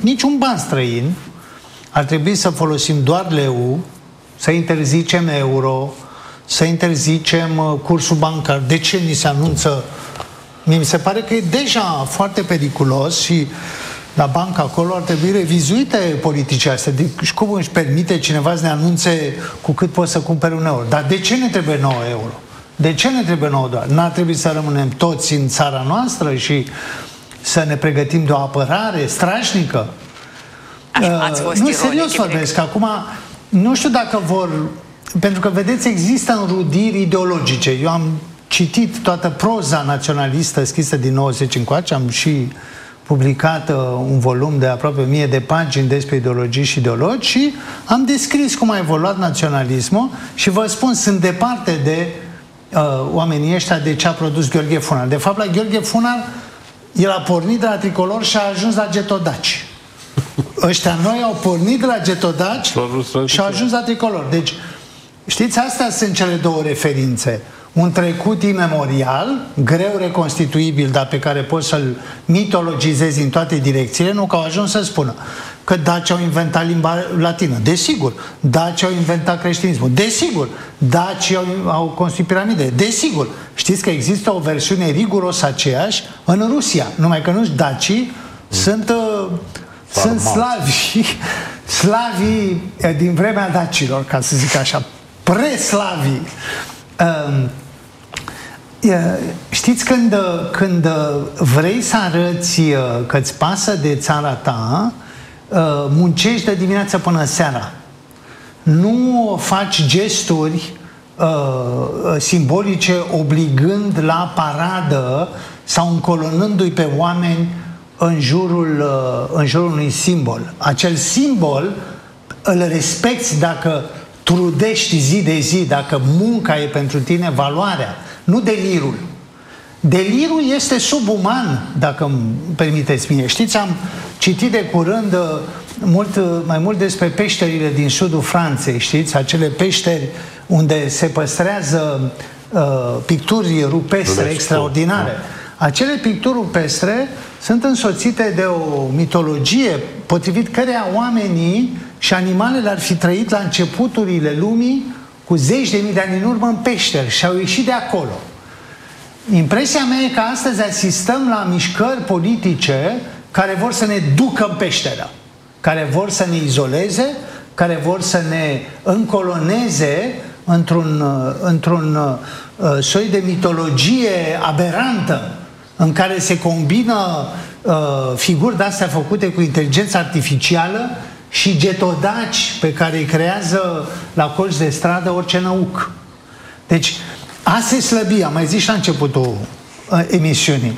niciun ban străin, ar trebui să folosim doar leu, să interzicem euro, să interzicem cursul bancar. De ce ni se anunță? Mi se pare că e deja foarte periculos și la bancă acolo ar trebui revizuite politicile astea. Deci cum își permite cineva să ne anunțe cu cât poți să cumperi un euro? Dar de ce ne trebuie 9 euro? De ce ne trebuie 9 dolari? N-ar trebui să rămânem toți în țara noastră și să ne pregătim de o apărare strașnică? Nu, serios vorbesc. Acum, nu știu dacă vor... Pentru că, vedeți, există înrudiri ideologice. Eu am citit toată proza naționalistă scrisă din 90 încoace, am și publicat un volum de aproape 1000 de pagini despre ideologii și ideologi și am descris cum a evoluat naționalismul și vă spun, sunt departe de oamenii ăștia de ce a produs Gheorghe Funar. De fapt, la Gheorghe Funar, el a pornit de la Tricolor și a ajuns la Getodaci. Ăștia noi au pornit de la Getodaci și au ajuns la Tricolor. Deci, știți, astea sunt cele două referințe. Un trecut imemorial, greu reconstituibil, dar pe care poți să-l mitologizezi în toate direcțiile, nu că au ajuns să spună că dacii au inventat limba latină. Desigur. Dacii au inventat creștinismul. Desigur. Dacii au construit piramide. Desigur. Știți că există o versiune riguros aceeași în Rusia. Numai că nu dacii sunt slavii din vremea dacilor, ca să zic așa. Preslavii. Știți, când vrei să arăți că îți pasă de țara ta, muncești de dimineață până seara. Nu faci gesturi simbolice obligând la paradă sau încolonându-i pe oameni în jurul unui simbol. Acel simbol îl respecti dacă trudești zi de zi, dacă munca e pentru tine valoarea, nu delirul. Delirul este subuman, dacă îmi permiteți mie. Știți, am citit de curând mai mult despre peșterile din sudul Franței, știți? Acele peșteri unde se păstrează picturi rupestre extraordinare. Acele picturi rupestre sunt însoțite de o mitologie potrivit căreia oamenii și animalele ar fi trăit la începuturile lumii cu zeci de mii de ani în urmă în peșteri și au ieșit de acolo. Impresia mea e că astăzi asistăm la mișcări politice care vor să ne ducă în peșteră, care vor să ne izoleze, care vor să ne încoloneze într-un soi de mitologie aberantă în care se combină figuri de-astea făcute cu inteligență artificială și getodaci pe care îi creează la colț de stradă orice năuc. Deci, asta e slăbia, am mai zis și la începutul emisiunii.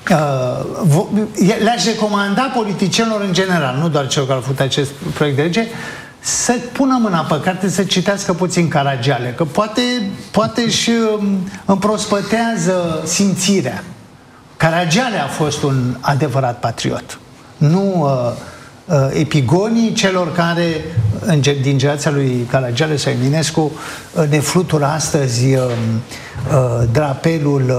Le-aș recomanda politicienilor în general, nu doar celor care au făcut acest proiect de lege, să pună mâna pe carte, să citească puțin Caragiale, că poate își împrospătează simțirea. Caragiale a fost un adevărat patriot, nu epigonii celor care, din generația lui Caragiale sau Eminescu, ne flutură astăzi drapelul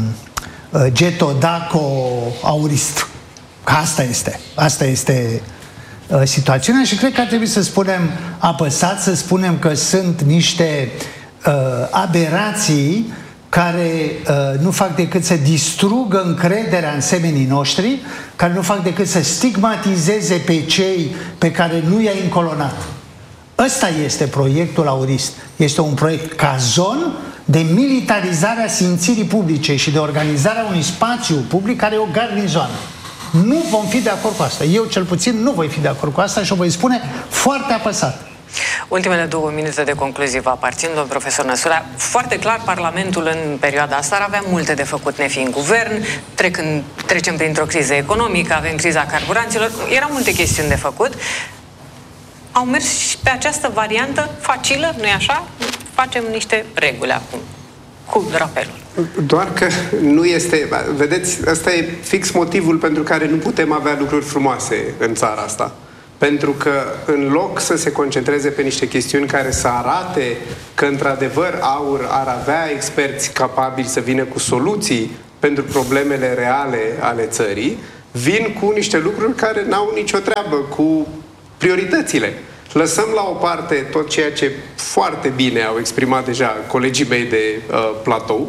getodaco-aurist. Asta este situația și cred că ar trebui să spunem apăsat, să spunem că sunt niște aberații care nu fac decât să distrugă încrederea în semenii noștri, care nu fac decât să stigmatizeze pe cei pe care nu i-a încolonat. Ăsta este proiectul aurist. Este un proiect cazon de militarizare a simțirii publice și de organizarea unui spațiu public care e o garnizoană. Nu vom fi de acord cu asta. Eu, cel puțin, nu voi fi de acord cu asta și o voi spune foarte apăsat. Ultimele 2 minute de concluzie vă aparțin, domn profesor Năsura. Foarte clar, Parlamentul în perioada asta ar avea multe de făcut, nefiind guvern, trecem printr-o criză economică, avem criza carburanților, erau multe chestiuni de făcut. Au mers și pe această variantă facilă, nu-i așa? Facem niște reguli acum, cu drapelul. Doar că nu este... Vedeți, ăsta e fix motivul pentru care nu putem avea lucruri frumoase în țara asta. Pentru că în loc să se concentreze pe niște chestiuni care să arate că într-adevăr AUR ar avea experți capabili să vină cu soluții pentru problemele reale ale țării, vin cu niște lucruri care n-au nicio treabă cu prioritățile. Lăsăm la o parte tot ceea ce foarte bine au exprimat deja colegii mei de platou.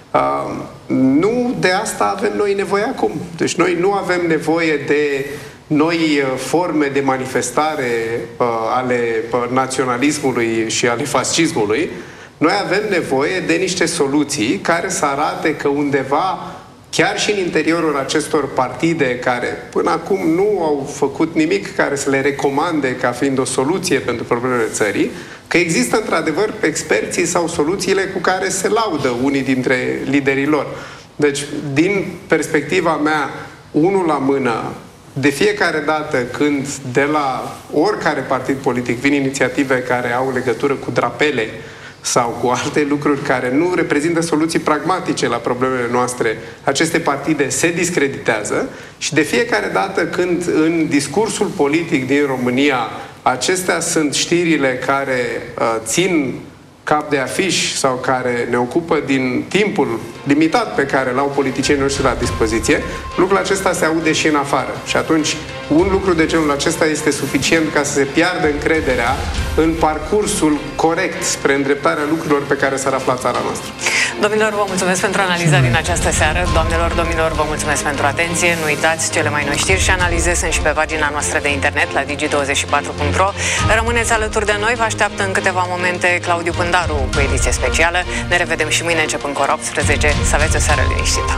Nu de asta avem noi nevoie acum. Deci noi nu avem nevoie de noi forme de manifestare ale naționalismului și ale fascismului. Noi avem nevoie de niște soluții care să arate că undeva, chiar și în interiorul acestor partide care până acum nu au făcut nimic care să le recomande ca fiind o soluție pentru problemele țării, că există într-adevăr experții sau soluțiile cu care se laudă unii dintre liderii lor. Deci, din perspectiva mea, unul la mână, de fiecare dată când de la oricare partid politic vin inițiative care au legătură cu drapele sau cu alte lucruri care nu reprezintă soluții pragmatice la problemele noastre, aceste partide se discreditează și de fiecare dată când în discursul politic din România acestea sunt știrile care țin cap de afiș sau care ne ocupă din timpul limitat pe care l-au politicienii noștri la dispoziție, lucrul acesta se aude și în afară. Și atunci, un lucru de genul acesta este suficient ca să se piardă încrederea în parcursul corect spre îndreptarea lucrurilor pe care s-ar afla țara noastră. Domnilor, vă mulțumesc pentru analiza din această seară. Doamnelor, domnilor, vă mulțumesc pentru atenție. Nu uitați, cele mai noi știri și analize sunt și pe pagina noastră de internet la digi24.ro. Rămâneți alături de noi, vă așteaptă în câteva momente Claudiu Pândaru cu ediție specială. Ne revedem și mâine începând cu ora 18. Să aveți o seară liniștită.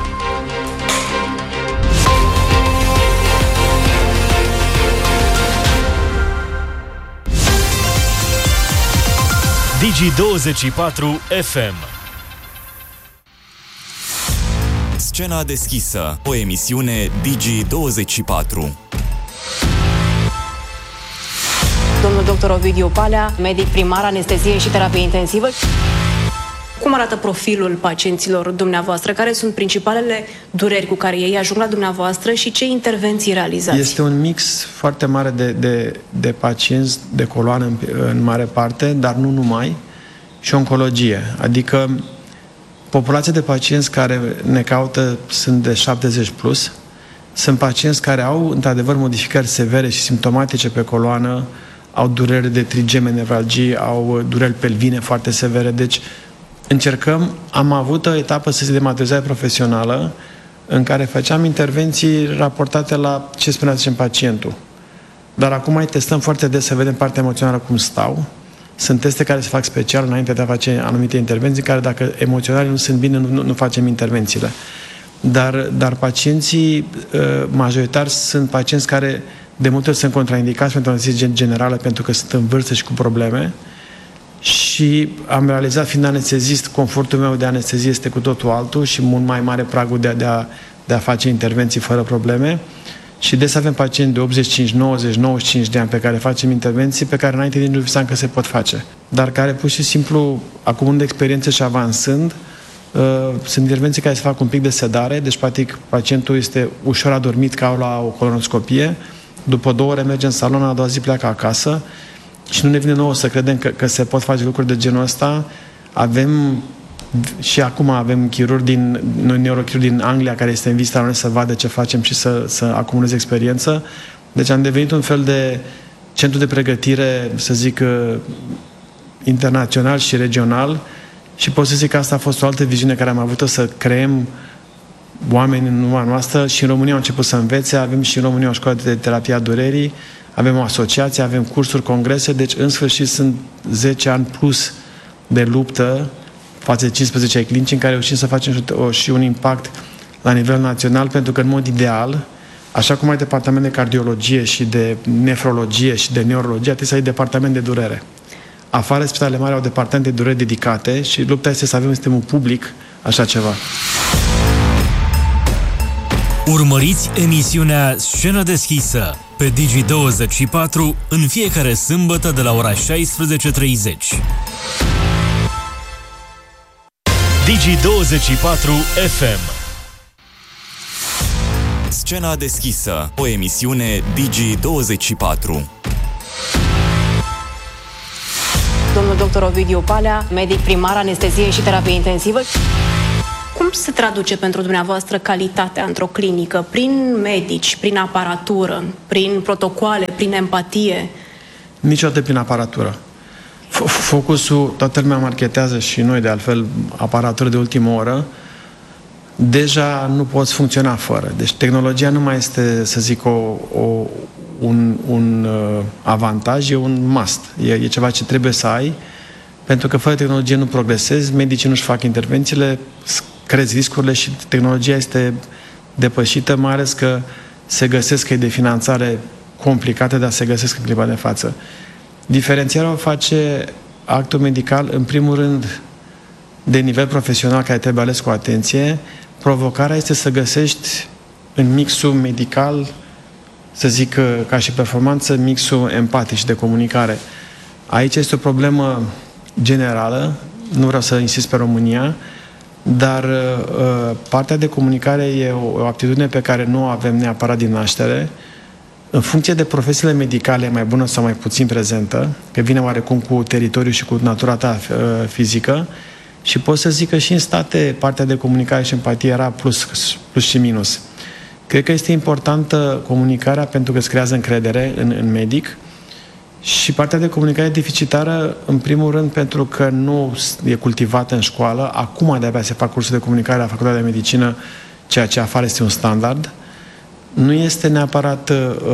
Digi24 FM. Scena deschisă, o emisiune Digi24. Domnul dr. Ovidiu Palea, medic primar, anestezie și terapie intensivă. Cum arată profilul pacienților dumneavoastră? Care sunt principalele dureri cu care ei ajung la dumneavoastră și ce intervenții realizați? Este un mix foarte mare de pacienți de coloană în mare parte, dar nu numai, și oncologie. Adică populația de pacienți care ne caută sunt de 70 plus. Sunt pacienți care au, într-adevăr, modificări severe și simptomatice pe coloană, au dureri de trigeme, nevralgii, au dureri pelvine foarte severe. Deci, am avut o etapă să se dematerializare profesională în care făceam intervenții raportate la ce spunea pacientul. Dar acum mai testăm foarte des să vedem partea emoțională cum stau. Sunt teste care se fac special înainte de a face anumite intervenții, care dacă emoționale nu sunt bine, nu facem intervențiile. Dar pacienții majoritari sunt pacienți care de multe ori sunt contraindicați pentru anestezie generală pentru că sunt în vârstă și cu probleme. Și am realizat, fiind anestezist, confortul meu de anestezie este cu totul altul și mult mai mare pragul de a face intervenții fără probleme. Și des avem pacienți de 85, 90, 95 de ani pe care facem intervenții pe care înainte nici nu visam că se pot face. Dar care pur și simplu, acumulând experiență și avansând, sunt intervenții care se fac un pic de sedare, deci practic pacientul este ușor adormit ca la o colonoscopie, după 2 ore merge în salon, a doua zi pleacă acasă și nu ne vine nouă să credem că se pot face lucruri de genul ăsta. Și acum avem neurochirurg din Anglia care este în vizita noi să vadă ce facem și să acumuleze experiență. Deci am devenit un fel de centru de pregătire, să zic, internațional și regional și pot să zic că asta a fost o altă viziune care am avut-o, să creăm oameni în urma noastră și în România au început să învețe, avem și în România o școală de terapie a durerii, avem o asociație, avem cursuri, congrese, deci în sfârșit sunt 10 ani plus de luptă față de 15 ai clinici în care reușim să facem și un impact la nivel național, pentru că în mod ideal, așa cum ai departament de cardiologie și de nefrologie și de neurologie, trebuie să ai departament de durere. Afară, spitalele mari au departamente de durere dedicate și lupta este să avem în sistemul public așa ceva. Urmăriți emisiunea Scenă deschisă pe Digi24 în fiecare sâmbătă de la ora 16:30. Digi24 FM. Scena deschisă, o emisiune Digi24. Domnul dr. Ovidiu Palea, medic primar, anestezie și terapie intensivă. Cum Cum se traduce pentru dumneavoastră calitatea într-o clinică? Prin medici, prin aparatură, prin protocoale, prin empatie? Niciodată prin aparatură. Focusul, toată lumea marketează și noi de altfel aparatură de ultimă oră, deja nu poți funcționa fără. Deci tehnologia nu mai este, să zic, un avantaj, e un must. E ceva ce trebuie să ai, pentru că fără tehnologie nu progresezi, medicii nu-și fac intervențiile, crezi riscurile și tehnologia este depășită, mai ales că se găsesc căi de finanțare complicate, dar se găsesc în clipa de față. Diferențierea o face actul medical, în primul rând, de nivel profesional, care trebuie ales cu atenție. Provocarea este să găsești în mixul medical, să zic ca și performanță, mixul empatic și de comunicare. Aici este o problemă generală, nu vreau să insist pe România, dar partea de comunicare e o aptitudine pe care nu o avem neapărat din naștere. În funcție de profesiile medicale, mai bună sau mai puțin prezentă, că vine oarecum cu teritoriul și cu natura ta fizică, și pot să zic că și în state partea de comunicare și empatie era plus și minus. Cred că este importantă comunicarea pentru că îți creează încredere în medic, și partea de comunicare deficitară, în primul rând, pentru că nu e cultivată în școală. Acum de-abia se fac cursuri de comunicare la Facultatea de Medicină, ceea ce afară este un standard. Nu este neapărat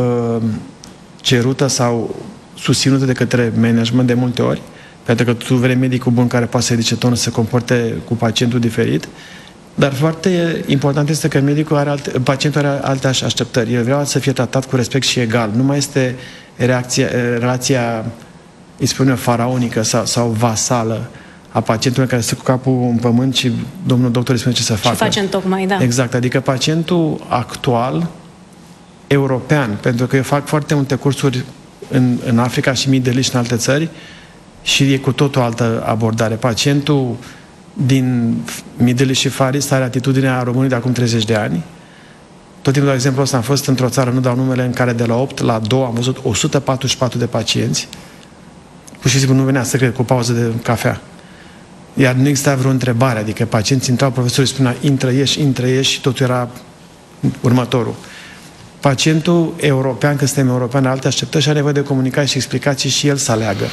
cerută sau susținută de către management de multe ori, pentru că tu vrei medicul bun care poate să ridice tonul, să se comporte cu pacientul diferit, dar foarte important este că pacientul are alte așteptări. El vrea să fie tratat cu respect și egal. Nu mai este relația, îi spun eu, faraonică sau vasală a pacientului care stă cu capul în pământ și domnul doctor îi spune ce să facă. Ce facem tocmai, da. Exact, adică pacientul actual, european, pentru că eu fac foarte multe cursuri în Africa și Middle East și în alte țări, și e cu tot o altă abordare. Pacientul din Middle East și Far East are atitudinea românului de acum 30 de ani. Tot timpul, de exemplu, ăsta am fost într-o țară, nu dau numele, în care de la 8 la 2 am văzut 144 de pacienți. Pur și simplu nu venea să cred, cu pauză de cafea. Iar nu exista vreo întrebare, adică pacienții intrau, profesorul spunea, intră, ieși, și totul era următorul. Pacientul european, că suntem europeani, alte așteptări și are nevoie de comunicare și explicații și el să aleagă.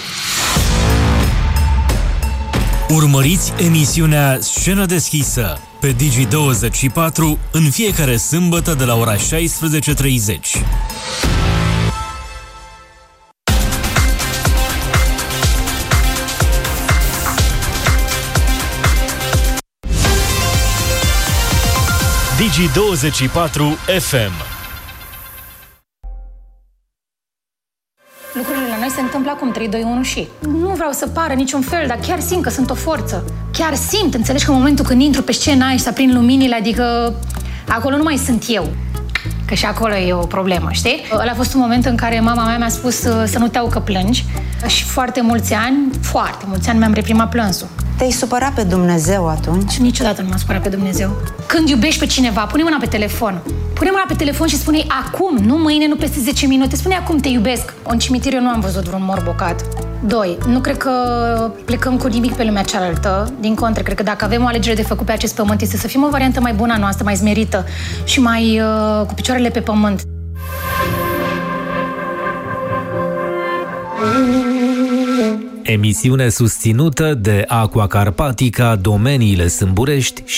Urmăriți emisiunea Scenă deschisă pe Digi24 în fiecare sâmbătă de la ora 16:30. Digi24 FM. Lucrurile la noi se întâmplă acum 3, 2, 1 și... Nu vreau să pară niciun fel, dar chiar simt că sunt o forță. Chiar simt, înțelegi că în momentul când intru pe scenă și să aprind luminile, adică acolo nu mai sunt eu. Că și acolo e o problemă, știi? Ăla a fost un moment în care mama mea mi-a spus să nu te au că plângi. Și foarte mulți ani mi-am reprimat plânsul. Te-ai supărat pe Dumnezeu atunci? Niciodată nu m-am supărat pe Dumnezeu. Când iubești pe cineva, pune mâna pe telefon. Pune mâna pe telefon și spune-i acum, nu mâine, nu peste 10 minute. Spune acum, te iubesc. În cimitir eu nu am văzut vreun mor bocat. 2. Nu cred că plecăm cu nimic pe lumea cealaltă. Din contră, cred că dacă avem o alegere de făcut pe acest pământ, este să fim o variantă mai bună a noastră, mai smerită și mai cu picioarele pe pământ. Emisiune susținută de Aqua Carpatica, Domeniile Sâmburești și